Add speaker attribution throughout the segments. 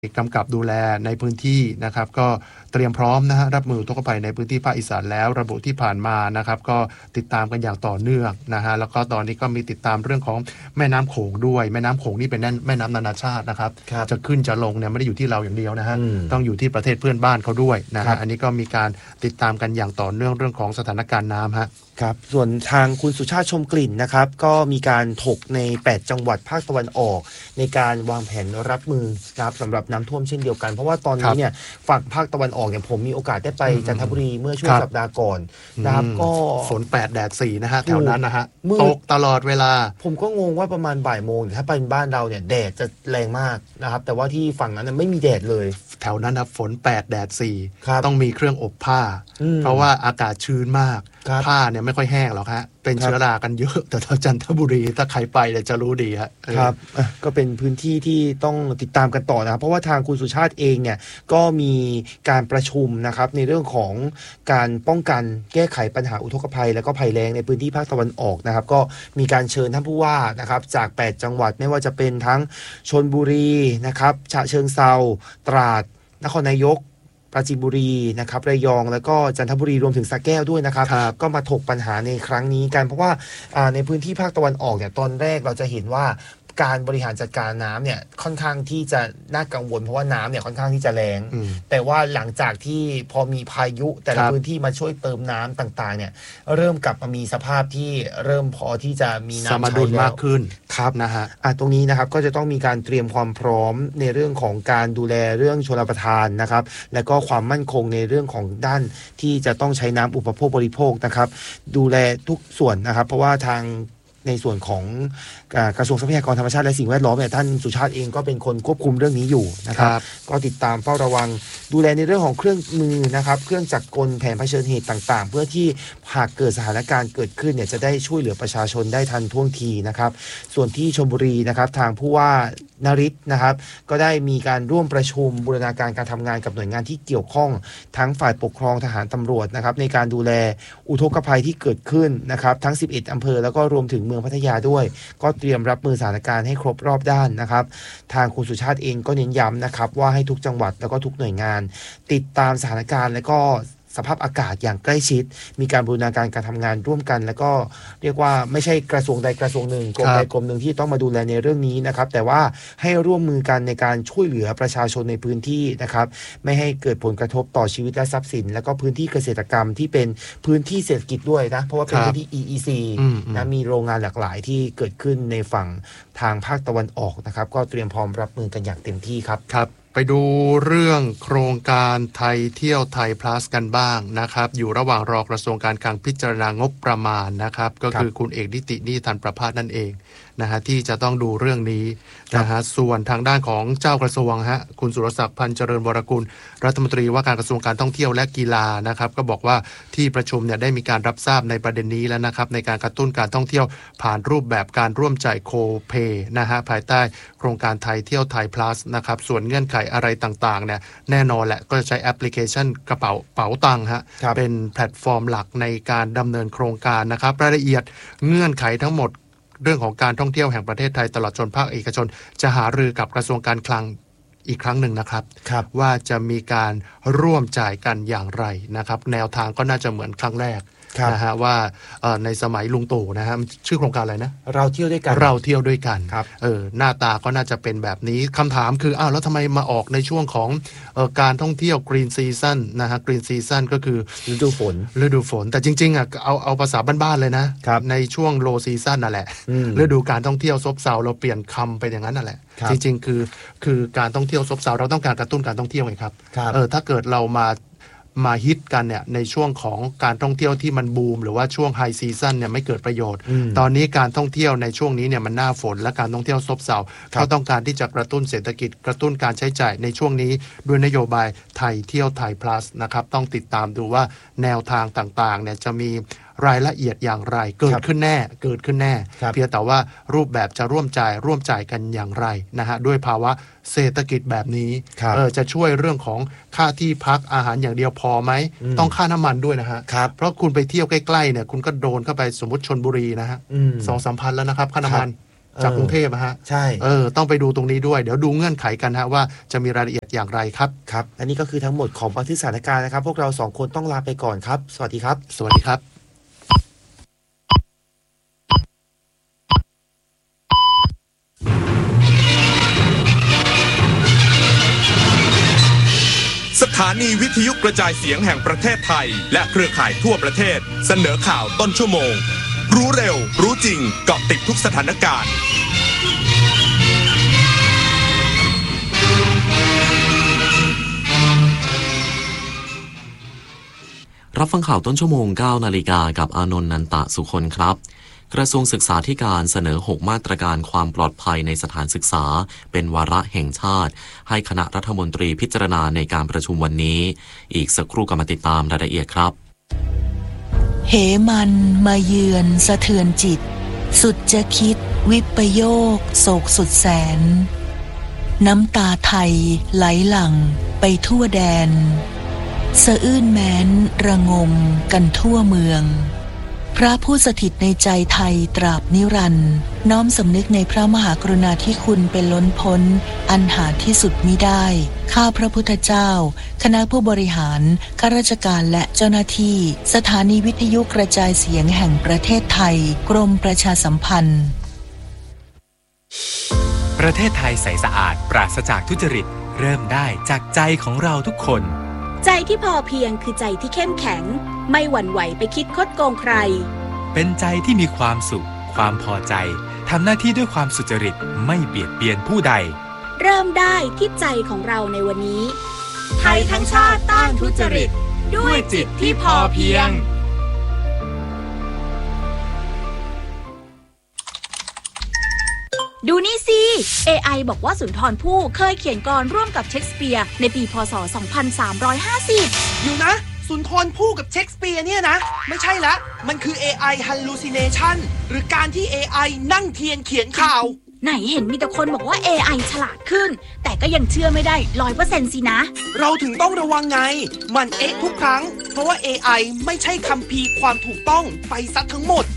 Speaker 1: กำกับดูแลในพื้นที่นะครับก็เตรียมพร้อมนะฮะรับมืออุทกภัยในพื้นที่ภาคอีสานแล้วระบุที่ผ่านมานะครับก็ติดตามกันอย่างต่อเนื่องนะฮะแล้วก็ตอนนี้ก็มีติดตามเรื่องของแม่น้ำโขงด้วยแม่น้ำโขงนี่เป็นแม่น้ำนานาชาตินะครับจะขึ้นจะลงเนี่ยไม่ได้อยู่ที่เราอย่างเดียวนะฮะต้องอยู่ที่ประเทศเพื่อนบ้านเขาด้วยนะฮะอันนี้ก็มีการติดตามกันอย่างต่อเนื่องเรื่องของสถานการณ์น้ำฮะ
Speaker 2: ครับส่วนทางคุณสุชาติชมกลิ่นนะครับก็มีการถกใน8จังหวัดภาคตะวันออกในการวางแผนรับมือครับสำหรับน้ำท่วมเช่นเดียวกันเพราะว่าตอนนี้เนี่ยฝั่งภาคตะวันออกเนี่ยผมมีโอกาสได้ไปจันทบุรีเมื่อช่วงสัปดาห์ก่อนนะครับก็
Speaker 1: ฝน8 แดด 4นะฮะแถวนั้นนะฮะตกตลอดเวลา
Speaker 2: ผมก็งงว่าประมาณบ่ายโมงถ้าเป็นบ้านเราเนี่ยแดดจะแรงมากนะครับแต่ว่าที่ฝั่งนั้นไม่มีแดดเลย
Speaker 1: แถวนั้นนะฝน8 แดด 4ต้องมีเครื่องอบผ้าเพราะว่าอากาศชื้นมากผ้าเนี่ยไม่ค่อยแห้งหรอกฮะเป็นเชื้อรากันเยอะแต่ถ้าจันทบุรีถ้าใครไปเนี่ยจะรู้ดีฮะ
Speaker 2: ครับก็เป็นพื้นที่ที่ต้องติดตามกันต่อนะครับเพราะว่าทางคุณสุชาติเองเนี่ยก็มีการประชุมนะครับในเรื่องของการป้องกันแก้ไขปัญหาอุทกภัยและก็ภัยแล้งในพื้นที่ภาคตะวันออกนะครับก็มีการเชิญท่านผู้ว่านะครับจาก8จังหวัดไม่ว่าจะเป็นทั้งชลบุรีนะครับฉะเชิงเทราตราดนครนายกปราจีนบุรีนะครับระยองแล้วก็จันทบุรีรวมถึงสระแก้วด้วยนะครับก็มาถกปัญหาในครั้งนี้กันเพราะว่าในพื้นที่ภาคตะวันออกเนี่ยตอนแรกเราจะเห็นว่าการบริหารจัดการน้ำเนี่ยค่อนข้างที่จะน่ากังวลเพราะว่าน้ำเนี่ยค่อนข้างที่จะแรงแต่ว่าหลังจากที่พอมีพายุแต่ละพื้นที่มาช่วยเติมน้ำต่างๆเนี่ยเริ่มกลับมามีสภาพที่เริ่มพอที่จะมีน้ำใช้แล้ว
Speaker 1: มากขึ้น
Speaker 2: ครับนะฮะตรงนี้นะครับก็จะต้องมีการเตรียมความพร้อมในเรื่องของการดูแลเรื่องชลประทานนะครับและก็ความมั่นคงในเรื่องของด้านที่จะต้องใช้น้ำอุปโภคบริโภคนะครับดูแลทุกส่วนนะครับเพราะว่าทางในส่วนของกระทรวงทรัพยากรธรรมชาติและสิ่งแวดล้อมเนี่ยท่านสุชาติเองก็เป็นคนควบคุมเรื่องนี้อยู่นะครับก็ติดตามเฝ้าระวังดูแลในเรื่องของเครื่องมือนะครับเครื่องจักรกลแผนเผชิญเหตุต่างๆเพื่อที่หากเกิดสถานการณ์เกิดขึ้นเนี่ยจะได้ช่วยเหลือประชาชนได้ทันท่วงทีนะครับส่วนที่ชลบุรีนะครับทางผู้ว่านฤทธิ์นะครับก็ได้มีการร่วมประชุมบูรณาการการทำงานกับหน่วยงานที่เกี่ยวข้องทั้งฝ่ายปกครองทหารตำรวจนะครับในการดูแลอุทกภัยที่เกิดขึ้นนะครับทั้ง11อำเภอแล้วก็รวมถึงเมืองพัทยาด้วยก็เตรียมรับมือสถานการณ์ให้ครบรอบด้านนะครับทางคุณสุชาติเองก็เน้นย้ำนะครับว่าให้ทุกจังหวัดแล้วก็ทุกหน่วยงานติดตามสถานการณ์และก็สภาพอากาศอย่างใกล้ชิดมีการบูรณาการการทำงานร่วมกันแล้วก็เรียกว่าไม่ใช่กระทรวงใดกระทรวงหนึ่งกรมใดกรมหนึ่งที่ต้องมาดูแลในเรื่องนี้นะครับแต่ว่าให้ร่วมมือกันในการช่วยเหลือประชาชนในพื้นที่นะครับไม่ให้เกิดผลกระทบต่อชีวิตและทรัพย์สินและก็พื้นที่เกษตรกรรมที่เป็นพื้นที่เศรษฐกิจด้วยนะเพราะว่าเป็นพื้นที่ EEC นะมีโรงงานหลากหลายที่เกิดขึ้นในฝั่งทางภาคตะวันออกนะครับก็เตรียมพร้อมรับมือกันอย่างเต็มที่ครับ
Speaker 1: ไปดูเรื่องโครงการไทยเที่ยวไทย plus กันบ้างนะครับอยู่ระหว่างรอกระทรวงการคลังพิจารณางบประมาณนะครับก็คือคุณเอกนิตินิทันประภาสนั่นเองนะฮะที่จะต้องดูเรื่องนี้นะฮะส่วนทางด้านของเจ้ากระทรวงฮะคุณสุรศักดิ์พันธ์เจริญวรกุลรัฐมนตรีว่าการกระทรวงการท่องเที่ยวและกีฬานะครับก็บอกว่าที่ประชุมเนี่ยได้มีการรับทราบในประเด็นนี้แล้วนะครับในการกระตุ้นการท่องเที่ยวผ่านรูปแบบการร่วมจ่ายโคเพย์นะฮะภายใต้โครงการไทยเที่ยวไทย plus นะครับส่วนเงื่อนไขอะไรต่างๆเนี่ยแน่นอนแหละก็จะใช้แอปพลิเคชันกระเป๋าตังค์ฮะเป็นแพลตฟอร์มหลักในการดำเนินโครงการนะครับรายละเอียดเงื่อนไขทั้งหมดเรื่องของการท่องเที่ยวแห่งประเทศไทยตลอดจนภาคเอกชนจะหารือกับกระทรวงการคลังอีกครั้งหนึ่งนะครับว่าจะมีการร่วมจ่ายกันอย่างไรนะครับแนวทางก็น่าจะเหมือนครั้งแรกนะฮะว่าในสมัยลุงตู่นะฮะชื่อโครงการอะไรนะ
Speaker 2: เราเที่ยวด้วยกัน
Speaker 1: เราเที่ยวด้วยกันหน้าตาก็น่าจะเป็นแบบนี้คำถามคือแล้วทำไมมาออกในช่วงของการท่องเที่ยวกรีนซีซั่นนะฮะกรีนซีซั่นก็คือ
Speaker 2: ฤดูฝน
Speaker 1: แต่จริงๆเอาภาษาบ้านๆเลยนะในช่วงโลซีซั่นนั่นแหละฤดูการท่องเที่ยวซบเซาเราเปลี่ยนคำไปอย่างนั้นนั่นแหละจริงๆคือการท่องเที่ยวซบเซาเราต้องการกระตุ้นการท่องเที่ยวไงครับถ้าเกิดเรามาฮิตกันเนี่ยในช่วงของการท่องเที่ยวที่มันบูมหรือว่าช่วงไฮซีซั่นเนี่ยไม่เกิดประโยชน์ตอนนี้การท่องเที่ยวในช่วงนี้เนี่ยมันหน้าฝนและการท่องเที่ยวซบเซาเขาต้องการที่จะกระตุ้นเศรษฐกิจกระตุ้นการใช้จ่ายในช่วงนี้ด้วยนโยบายไทยเที่ยวไทย plus นะครับต้องติดตามดูว่าแนวทางต่างๆเนี่ยจะมีรายละเอียดอย่างไรเกิดขึ้นแน่เพียงแต่ว่ารูปแบบจะร่วมจ่ายกันอย่างไรนะฮะด้วยภาวะเศรษฐกิจแบบนี้จะช่วยเรื่องของค่าที่พักอาหารอย่างเดียวพอไหมต้องค่าน้ำมันด้วยนะฮะเพราะคุณไปเที่ยวใกล้ๆเนี่ยคุณก็โดนเข้าไปสมมติชลบุรีนะฮะ2-3 พันแล้วนะครับค่าน้ำมันจากกรุงเทพฮะ
Speaker 2: ใช่
Speaker 1: ต้องไปดูตรงนี้ด้วยเดี๋ยวดูเงื่อนไขกันฮะว่าจะมีรายละเอียดอย่างไรครับ
Speaker 2: ครับอันนี้ก็คือทั้งหมดของบันทึกสถานการณ์นะครับพวกเรา2คนต้องลาไปก่อนครับสวัสดีครับ
Speaker 1: สวัสดีครับ
Speaker 3: สถานีวิทยุกระจายเสียงแห่งประเทศไทยและเครือข่ายทั่วประเทศเสนอข่าวต้นชั่วโมงรู้เร็วรู้จริงเกาะติดทุกสถานการณ์
Speaker 4: รับฟังข่าวต้นชั่วโมง 9 นาฬิกากับอานนท์ นันตะสุคนครับกระทรวงศึกษาธิการเสนอ6มาตรการความปลอดภัยในสถานศึกษาเป็นวาระแห่งชาติให้คณะรัฐมนตรีพิจารณาในการประชุมวันนี้อีกสักครู่ก็มาติดตามรายละเอียดครับ
Speaker 5: เหมันมาเยือนสะเทือนจิตสุดจะคิดวิปโยคโศกสุดแสนน้ำตาไทยไหลหลั่งไปทั่วแดนสะอื้นแม้นระงมกันทั่วเมืองพระผู้สถิตในใจไทยตราบนิรันดร์น้อมสำนึกในพระมหากรุณาธิคุณเป็นล้นพ้นอันหาที่สุดมิได้ข้าพระพุทธเจ้าคณะผู้บริหารข้าราชการและเจ้าหน้าที่สถานีวิทยุกระจายเสียงแห่งประเทศไทยกรมประชาสัมพันธ์
Speaker 6: ประเทศไทยใสสะอาดปราศจากทุจริตเริ่มได้จากใจของเราทุกคน
Speaker 7: ใจที่พอเพียงคือใจที่เข้มแข็งไม่หวั่นไหวไปคิดคดโกงใคร
Speaker 6: เป็นใจที่มีความสุขความพอใจทำหน้าที่ด้วยความสุจริตไม่เบียดเบียนผู้ใด
Speaker 7: เริ่มได้ที่ใจของเราในวันนี้ไทยทั้งชาติต้านทุจริตด้วยจิตที่พอเพียงดูนี่สิ AI บอกว่าสุนทรภู่เคยเขียนกลอนร่วมกับเชคสเปียร์ในปีพ.ศ. 2350
Speaker 8: อยู่นะสุนทรภู่กับเชคสเปียร์เนี่ยนะไม่ใช่ละมันคือ AI hallucination หรือการที่ AI นั่งเทียนเขียนข่าว
Speaker 7: ไหนเห็นมีแต่คนบอกว่า AI ฉลาดขึ้นแต่ก็ยังเชื่อไม่ได้ 100% สินะ
Speaker 8: เราถึงต้องระวังไงมันทุกครั้งเพราะว่า AI ไม่ใช่คัมภีร์ความถูกต้องไปซะทั้งหมด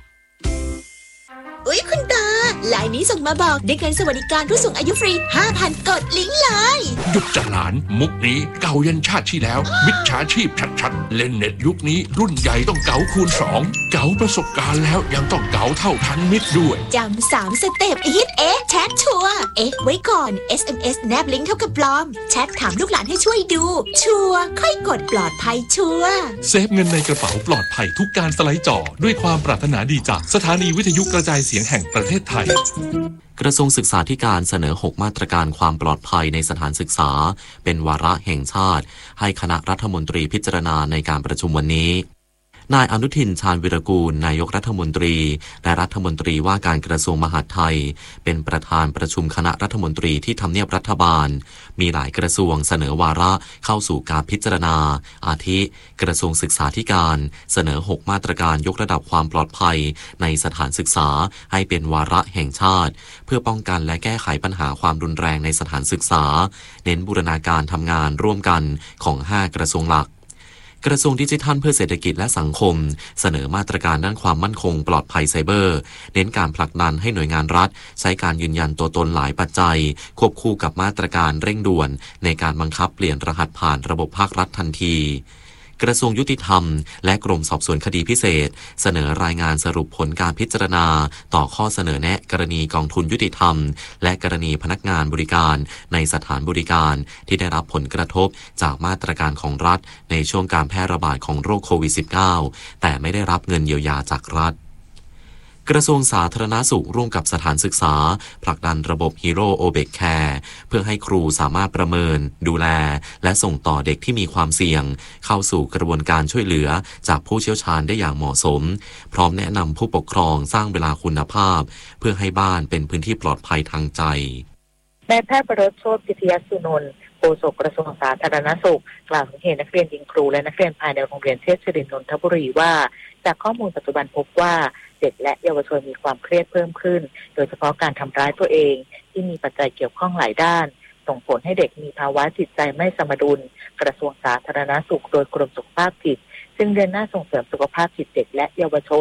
Speaker 9: อุ๊ยคุณตาไลน์นี้ส่งมาบอกได้เงินสวัสดิการผู้สูงอายุฟรี 5,000 กดลิงก์เลย
Speaker 10: หยุดจัดหลานมุกนี้เก่ายันชาติที่แล้วมิจฉาชีพชัดๆเล่นเน็ตยุคนี้รุ่นใหญ่ต้องเก๋าคูณ2เก๋าประสบการณ์แล้วยังต้องเก๋าเท่าทันมิตรด้วย
Speaker 9: จำ3 สเต็ปฮิตแชทชัวร์ไว้ก่อน SMS แนบลิงก์เท่ากับปลอมแชทถามลูกหลานให้ช่วยดูชัวร์ค่อยกดปลอดภัยชัวร์
Speaker 10: เซฟเงินในกระเป๋าปลอดภัยทุกการสไลด์จอด้วยความปรารถนาดีจากสถานีวิทยุกระจายเสียงแห่งประเทศไทย
Speaker 4: กระทรวงศึกษาธิการเสนอ6มาตรการความปลอดภัยในสถานศึกษาเป็นวาระแห่งชาติให้คณะรัฐมนตรีพิจารณาในการประชุมวันนี้นายอนุทินชาญวิรากูลนายกรัฐมนตรีและรัฐมนตรีว่าการกระทรวงมหาดไทยเป็นประธานประชุมคณะรัฐมนตรีที่ทำเนียบรัฐบาลมีหลายกระทรวงเสนอวาระเข้าสู่การพิจารณาอาทิกระทรวงศึกษาธิการเสนอ6มาตรการยกระดับความปลอดภัยในสถานศึกษาให้เป็นวาระแห่งชาติเพื่อป้องกันและแก้ไขปัญหาความรุนแรงในสถานศึกษาเน้นบูรณาการทำงานร่วมกันของ5กระทรวงหลักกระทรวงดิจิทัลเพื่อเศรษฐกิจและสังคมเสนอมาตรการด้านความมั่นคงปลอดภัยไซเบอร์เน้นการผลักดันให้หน่วยงานรัฐใช้การยืนยันตัวตนหลายปัจจัยควบคู่กับมาตรการเร่งด่วนในการบังคับเปลี่ยนรหัสผ่านระบบภาครัฐทันทีกระทรวงยุติธรรมและกรมสอบสวนคดีพิเศษเสนอรายงานสรุปผลการพิจารณาต่อข้อเสนอแนะกรณีกองทุนยุติธรรมและกรณีพนักงานบริการในสถานบริการที่ได้รับผลกระทบจากมาตรการของรัฐในช่วงการแพร่ระบาดของโรคโควิด -19 แต่ไม่ได้รับเงินเยียวยาจากรัฐกระทรวงสาธารณสุขร่วมกับสถานศึกษาผลักดันระบบ Hero OBEC Care เพื่อให้ครูสามารถประเมินดูแลและส่งต่อเด็กที่มีความเสี่ยงเข้าสู่กระบวนการช่วยเหลือจากผู้เชี่ยวชาญได้อย่างเหมาะสมพร้อมแนะนำผู้ปกครองสร้างเวลาคุณภาพเพื่อให้บ้านเป็นพื้นที่ปลอดภัยทางใจ
Speaker 11: นายแพทย์ประรสโชติพิทยสุนนท์โฆษกกระทรวงสาธารณสุขกล่าวถึงเหตุนักเรียนยิงครูและนักเรียนภายในโรงเรียนเทพศิรินทร์นนทบุรีว่าจากข้อมูลปัจจุบันพบว่าเด็กและเยาวชนมีความเครียดเพิ่มขึ้นโดยเฉพาะการทำร้ายตัวเองที่มีปัจจัยเกี่ยวข้องหลายด้านส่งผลให้เด็กมีภาวะจิตใจไม่สมดุลกระทรวงสาธารณสุขโดยกรมสุขภาพจิตซึ่งเดือนหน้าส่งเสริมสุขภาพจิตเด็กและเยาวชน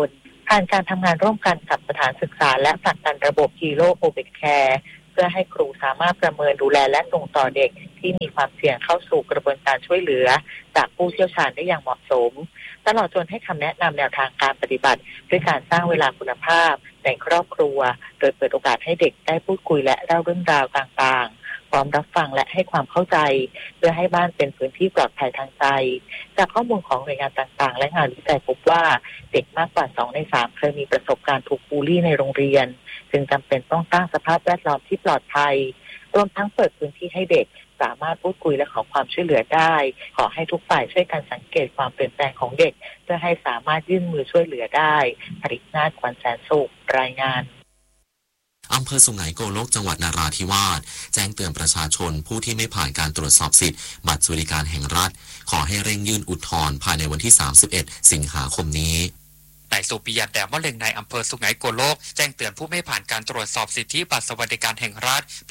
Speaker 11: ผ่านการทำงานร่วมกันกับสถานศึกษาและผลักดันระบบฮีโร่โควิดแคร์เพื่อให้ครูสามารถประเมินดูแลและส่งต่อเด็กที่มีความเสี่ยงเข้าสู่กระบวนการช่วยเหลือจากผู้เชี่ยวชาญได้อย่างเหมาะสมตลอดจนให้คำแนะนำแนวทางการปฏิบัติด้วยการสร้างเวลาคุณภาพในครอบครัวโดยเปิดโอกาสให้เด็กได้พูดคุยและเล่าเรื่องราวต่างๆพร้อมรับฟังและให้ความเข้าใจเพื่อให้บ้านเป็นพื้นที่ปลอดภัยทางใจจากข้อมูลของหน่วยงานต่างๆและงานวิจัยพบว่าเด็กมากกว่า2 ใน 3เคยมีประสบการณ์ถูกบูลลี่ในโรงเรียนจึงจำเป็นต้องสร้างสภาพแวดล้อมที่ปลอดภัยรวมทั้งเปิดพื้นที่ให้เด็กสามารถพูดคุยและขอความช่วยเหลือได้ขอให้ทุกฝ่ายช่วยกันสังเกตความเปลี่ยนแปลงของเด็กเพื่อให้สามารถยื่นมือช่วยเหลือได้ปรินาถ ขวัญแสนสุขรายงาน
Speaker 4: อำเภอสุไหงโกลกจังหวัดนราธิวาสแจ้งเตือนประชาชนผู้ที่ไม่ผ่านการตรวจสอบสิทธิ์บัตรสวัสดิการแห่งรัฐขอให้เร่งยื่นอุทธรณ์ภายในวันที่31 สิงหาคมนี้
Speaker 12: นายสุปิยะแดมมะเร็งในอำเภอสุไหงโกลกแจ้งเตือนผู้ไม่ผ่านการตรวจสอบสิทธิบัตรสวัสดิการแห่งรัฐปี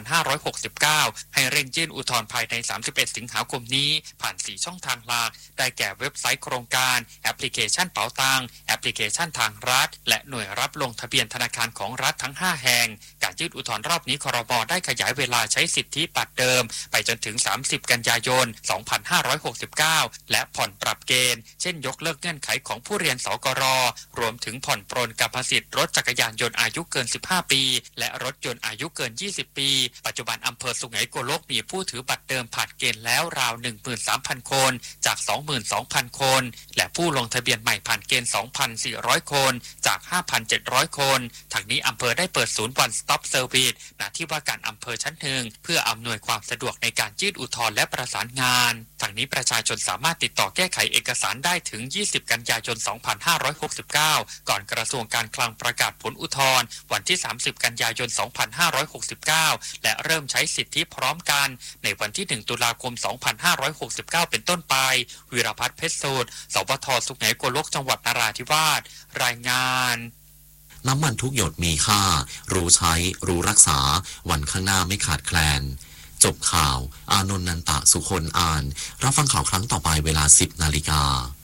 Speaker 12: 2569 ให้เร่งยื่นอุทธรณ์ภายใน31 สิงหาคมนี้ผ่าน4ช่องทางหลักได้แก่เว็บไซต์โครงการแอปพลิเคชันเป๋าตังแอปพลิเคชันทางรัฐและหน่วยรับลงทะเบียนธนาคารของรัฐทั้ง5แห่งการยื่นอุทธรณ์รอบนี้ครม.ได้ขยายเวลาใช้สิทธิบัตรเดิมไปจนถึง30 กันยายน 2569 และผ่อนปรับเกณฑ์เช่นยกเลิกเงื่อนไขของผู้เรียนสกร.รวมถึงผ่อนปรนกรรมสิทธิ์รถจักรยานยนต์อายุเกิน15 ปีและรถยนต์อายุเกิน20 ปีปัจจุบันอำเภอสุไหงโกลกมีผู้ถือบัตรเดิมผ่านเกณฑ์แล้วราว 13,000 คนจาก 22,000 คนและผู้ลงทะเบียนใหม่ผ่านเกณฑ์ 2,400 คนจาก 5,700 คนทางนี้อำเภอได้เปิดศูนย์ One Stop Service ณ ที่ว่าการอำเภอชั้นหนึ่งเพื่ออำนวยความสะดวกในการยื่นอุทธรณ์และประสานงานทางนี้ประชาชนสามารถติดต่อแก้ไขเอกสารได้ถึง20 กันยายน 2569 ก่อนกระทรวงการคลังประกาศผลอุทธรณ์วันที่30 กันยายน 2569 และเริ่มใช้สิทธิพร้อมกันในวันที่1 ตุลาคม 2569 เป็นต้นไปวิรพัฒน์เพชรสูตรสปท.สุไหงโกลกจังหวัดนราธิวาสรายงาน
Speaker 4: น้ำมันทุกหยดมีค่ารู้ใช้รู้รักษาวันข้างหน้าไม่ขาดแคลนจบข่าวอานนท์ นันตะ สุคนอ่านรับฟังข่าวครั้งต่อไปเวลา 10 นาฬิกา